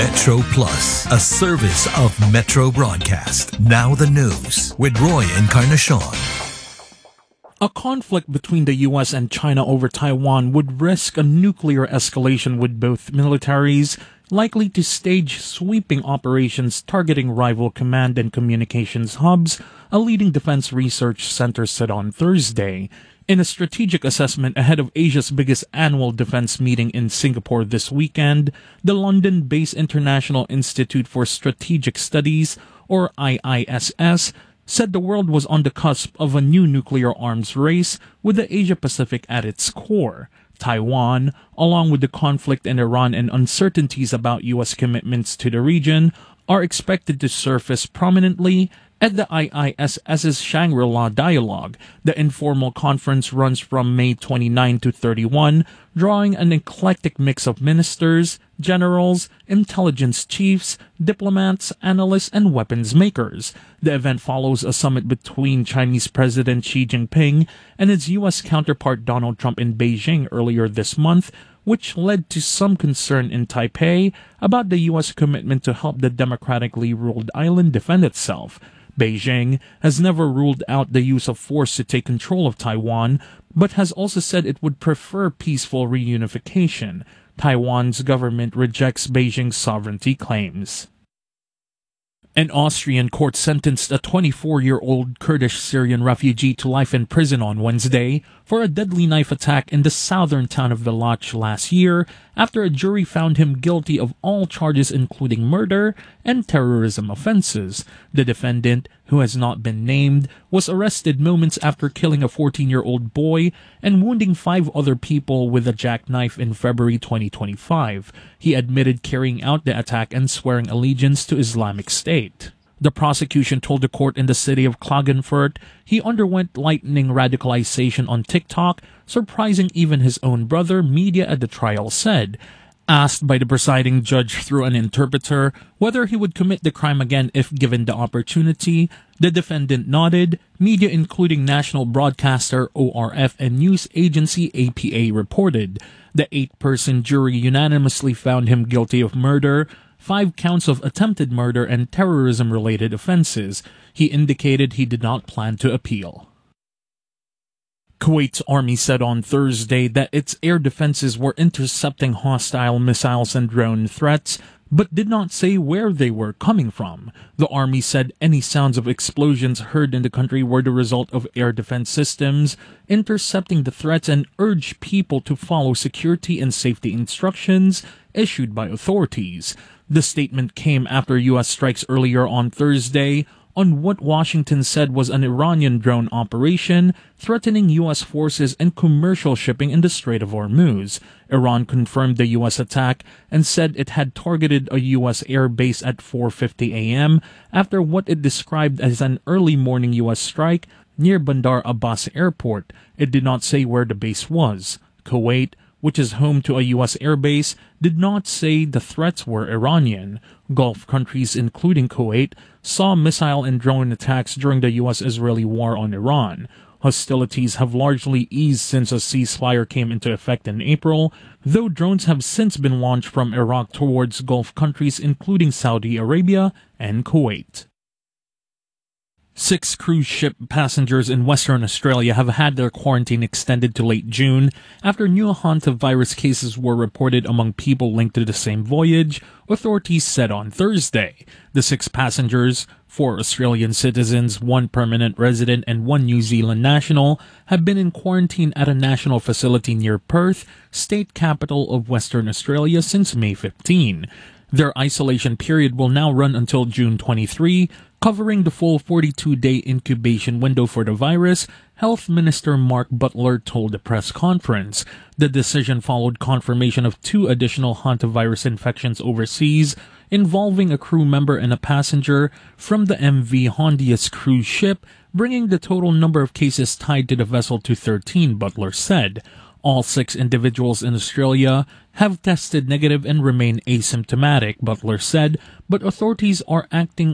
Metro Plus, a service of Metro Broadcast. Now the news with Roy Encarnacion. A conflict between the U.S. and China over Taiwan would risk a nuclear escalation, with both militaries likely to stage sweeping operations targeting rival command and communications hubs, a leading defense research center said on Thursday. In a strategic assessment ahead of Asia's biggest annual defense meeting in Singapore this weekend, the London-based International Institute for Strategic Studies, or IISS, said the world was on the cusp of a new nuclear arms race with the Asia-Pacific at its core. Taiwan, along with the conflict in Iran and uncertainties about U.S. commitments to the region, are expected to surface prominently at the IISS's Shangri-La Dialogue. The informal conference runs from May 29 to 31, drawing an eclectic mix of ministers, generals, intelligence chiefs, diplomats, analysts, and weapons makers. The event follows a summit between Chinese President Xi Jinping and his U.S. counterpart Donald Trump in Beijing earlier this month, which led to some concern in Taipei about the U.S. commitment to help the democratically ruled island defend itself. Beijing has never ruled out the use of force to take control of Taiwan, but has also said it would prefer peaceful reunification. Taiwan's government rejects Beijing's sovereignty claims. An Austrian court sentenced a 24-year-old Kurdish Syrian refugee to life in prison on Wednesday for a deadly knife attack in the southern town of Villach last year, after a jury found him guilty of all charges including murder and terrorism offenses. The defendant, who has not been named, was arrested moments after killing a 14-year-old boy and wounding 5 other people with a jackknife in February 2025. He admitted carrying out the attack and swearing allegiance to Islamic State. The prosecution told the court in the city of Klagenfurt he underwent lightning radicalization on TikTok, surprising even his own brother, media at the trial said. Asked by the presiding judge through an interpreter whether he would commit the crime again if given the opportunity, the defendant nodded. Media including national broadcaster ORF and news agency APA reported. The 8-person jury unanimously found him guilty of murder, 5 counts of attempted murder, and terrorism-related offenses. He indicated he did not plan to appeal. Kuwait's army said on Thursday that its air defenses were intercepting hostile missiles and drone threats, but did not say where they were coming from. The army said any sounds of explosions heard in the country were the result of air defense systems intercepting the threats, and urged people to follow security and safety instructions issued by authorities. The statement came after U.S. strikes earlier on Thursday on what Washington said was an Iranian drone operation threatening U.S. forces and commercial shipping in the Strait of Hormuz. Iran confirmed the U.S. attack and said it had targeted a U.S. air base at 4:50 a.m. after what it described as an early morning U.S. strike near Bandar Abbas Airport. It did not say where the base was. Kuwait, which is home to a U.S. airbase, did not say the threats were Iranian. Gulf countries, including Kuwait, saw missile and drone attacks during the U.S.-Israeli war on Iran. Hostilities have largely eased since a ceasefire came into effect in April, though drones have since been launched from Iraq towards Gulf countries, including Saudi Arabia and Kuwait. 6 cruise ship passengers in Western Australia have had their quarantine extended to late June after new hantavirus cases were reported among people linked to the same voyage, authorities said on Thursday. The 6 passengers, 4 Australian citizens, 1 permanent resident, and 1 New Zealand national, have been in quarantine at a national facility near Perth, state capital of Western Australia, since May 15. Their isolation period will now run until June 23, covering the full 42-day incubation window for the virus, Health Minister Mark Butler told the press conference. The decision followed confirmation of 2 additional hantavirus infections overseas, involving a crew member and a passenger from the MV Hondius cruise ship, bringing the total number of cases tied to the vessel to 13, Butler said. All 6 individuals in Australia have tested negative and remain asymptomatic, Butler said, but authorities are acting